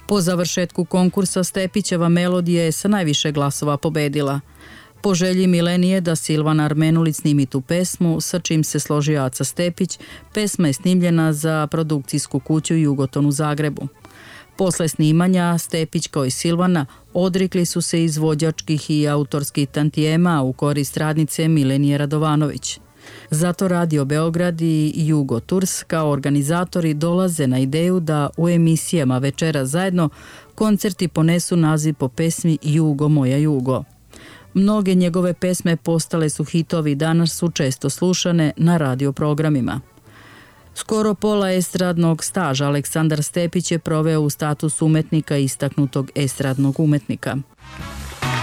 Po završetku konkursa Stepićeva melodija je sa najviše glasova pobedila. Po želji Milenije da Silvana Armenulić snimi tu pesmu, sa čim se složio Aca Stepić, pesma je snimljena za produkcijsku kuću Jugoton u Zagrebu. Posle snimanja, Stepić kao i Silvana odrikli su se izvođačkih i autorskih tantijema u korist radnice Milenije Radovanović. Zato Radio Beograd i Jugo Tours kao organizatori dolaze na ideju da u emisijama Večera zajedno koncerti ponesu naziv po pesmi Jugo moja Jugo. Mnoge njegove pesme postale su hitovi i danas su često slušane na radio programima. Skoro pola estradnog staža Aleksandar Stepić je proveo u statusu umetnika i istaknutog estradnog umetnika.